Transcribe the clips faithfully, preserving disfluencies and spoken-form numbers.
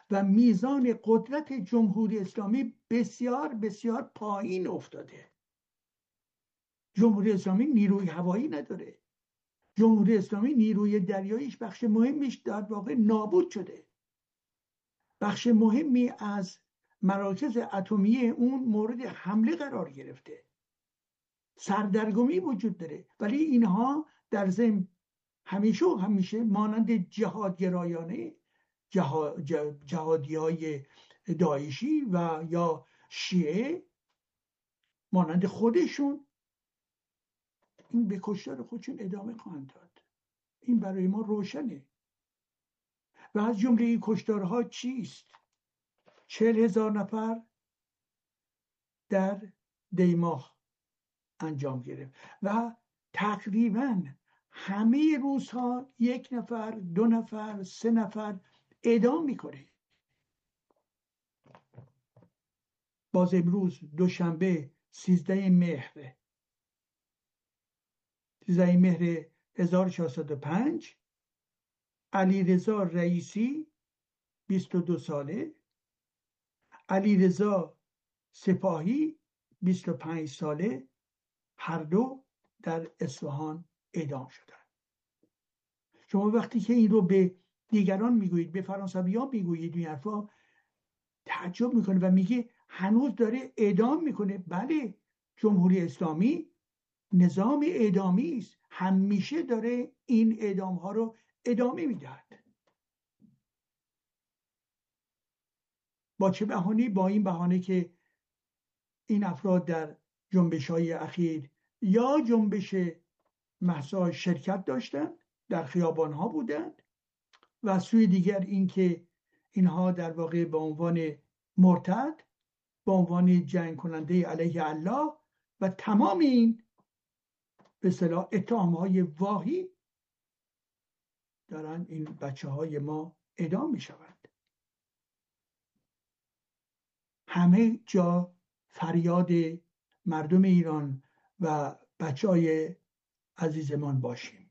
و میزان قدرت جمهوری اسلامی بسیار بسیار پایین افتاده. جمهوری اسلامی نیروی هوایی نداره. جمهوری اسلامی نیروی دریاییش بخش مهمیش در واقع نابود شده. بخش مهمی از مراکز اتمی اون مورد حمله قرار گرفته. سردرگمی وجود داره. ولی اینها در ضمن همیشه و همیشه مانند جهادگرایانه جهاد جهادی های داعشی و یا شیعه مانند خودشون این به کشتار خودشون ادامه خواهند داد. این برای ما روشنه. و از جمله این کشتارها چیست؟ چهل هزار نفر در دیماه انجام گرفت و تقریبا همه روزها یک نفر، دو نفر، سه نفر اعدام میکنه. باز امروز دوشنبه سیزده مهر سیزده مهر هزار و چهارصد و پنج علیرضا رئیسی بیست و دو ساله، علیرضا سپاهی بیست و پنج ساله، هر دو در اصفهان اعدام شدند. شما وقتی که این رو به دیگران میگویید، به فرانسویان میگویید این حرفا، تعجب میکنه و میگه هنوز داره اعدام میکنه. بله، جمهوری اسلامی نظام اعدامی است، همیشه داره این اعدام ها رو ادامه میدهد. با چه بهانه‌ای؟ با این بهانه که این افراد در جنبش های اخیر یا جنبش مهسا شرکت داشتند، در خیابان ها بودند، و سوی دیگر این که اینها در واقع به عنوان مرتد، به عنوان جنگ کننده علیه الله و تمام این به اصطلاح اتهام های واهی دارن این بچه های ما اعدام می شوند. همه جا فریاد مردم ایران و بچه های عزیزمان باشیم.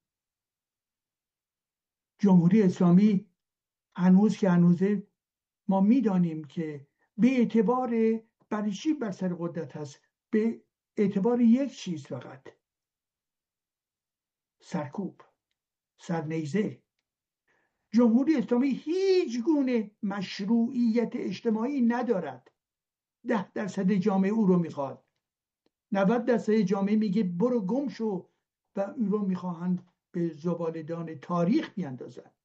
جمهوری اسلامی هنوز که هنوزه ما میدانیم که به اعتبار برای چی بر سر قدرت هست؟ به اعتبار یک چیز فقط، سرکوب، سرنیزه. جمهوری اسلامی هیچ گونه مشروعیت اجتماعی ندارد. ده درصد جامعه او رو میخواد، نود درصد جامعه میگه برو گم شو و او رو میخواهند به زباله‌دان تاریخ بیاندازند.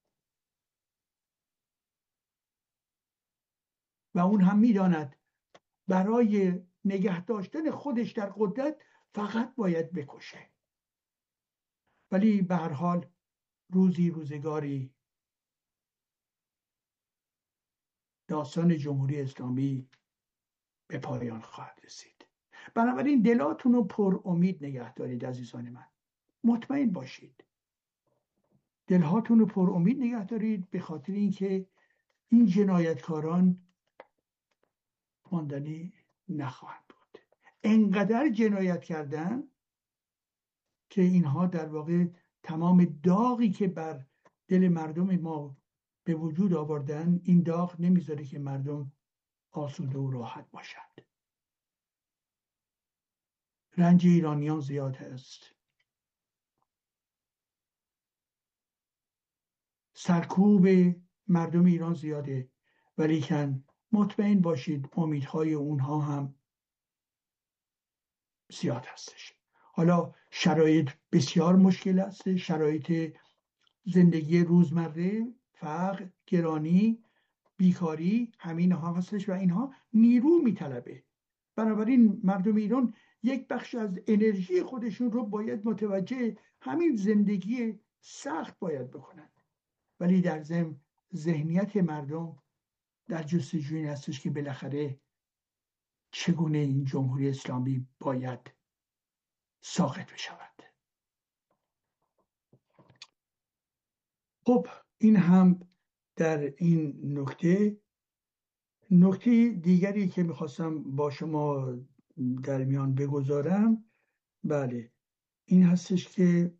و اون هم میداند برای نگه داشتن خودش در قدرت فقط باید بکشه. ولی به هر حال روزی روزگاری داستان جمهوری اسلامی به پایان خواهد رسید. بنابراین دلاتون رو پر امید نگه دارید عزیزان من. مطمئن باشید دلهاتون رو پر امید نگه دارید، به خاطر اینکه این جنایتکاران ماندنی نخواهند بود. انقدر جنایت کردن که اینها در واقع تمام داغی که بر دل مردم ما به وجود آوردن، این داغ نمیذاره که مردم آسوده و راحت باشند. رنج ایرانیان زیاد است، سرکوب مردم ایران زیاده، ولیکن مطمئن باشید امیدهای اونها هم زیاد هستش. حالا شرایط بسیار مشکل است، شرایط زندگی روزمره، فقر، گرانی، بیکاری، همین ها هستش و اینها نیرو میطلبه. بنابراین مردم ایران یک بخش از انرژی خودشون رو باید متوجه همین زندگی سخت باید بکنن. ولی در ضمن ذهنیت مردم در جستجوی این هستش که بالاخره چگونه این جمهوری اسلامی باید ساقط بشود. خب این هم در این نکته. نکته دیگری که میخواستم با شما در میان بگذارم، بله، این هستش که